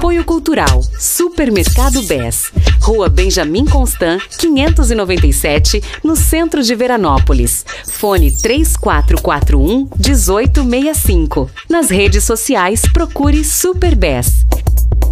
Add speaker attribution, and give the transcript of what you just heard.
Speaker 1: Apoio Cultural, Supermercado Bess, Rua Benjamin Constant, 597, no centro de Veranópolis. Fone 3441-1865. Nas redes sociais, procure Super Bess.